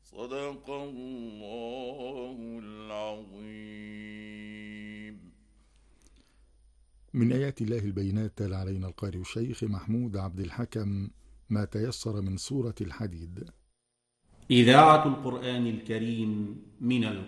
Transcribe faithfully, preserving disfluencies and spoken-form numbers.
صدق الله العظيم. من آيات الله البينات تلا علينا القارئ الشيخ محمود عبد الحكم ما تيسر من سورة الحديد. إذاعة القرآن الكريم من